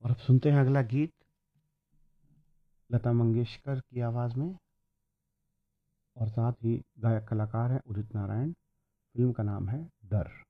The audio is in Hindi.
और अब सुनते हैं अगला गीत लता मंगेशकर की आवाज़ में, और साथ ही गायक कलाकार हैं उदित नारायण। फिल्म का नाम है डर।